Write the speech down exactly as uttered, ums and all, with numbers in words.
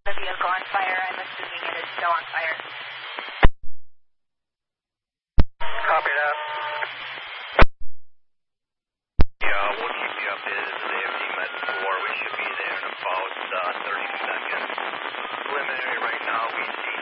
the vehicle on fire. I'm assuming it is still on fire. Copy that. Yeah, we'll keep you updated as the A F D Med four. We should be there in about uh, thirty seconds. Preliminary right now, we see